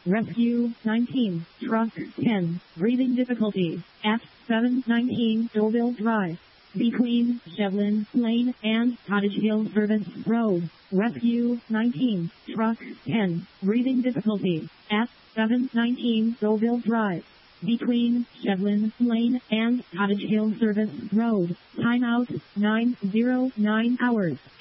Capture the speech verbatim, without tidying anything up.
Rescue nineteen, Truck ten, breathing difficulties at seven nineteen Deauville Drive, between Shevlin Lane and Cottage Hill Service Road. Rescue nineteen, Truck ten, breathing difficulties at seven nineteen Deauville Drive, between Shevlin Lane and Cottage Hill Service Road. Timeout nine oh nine hours.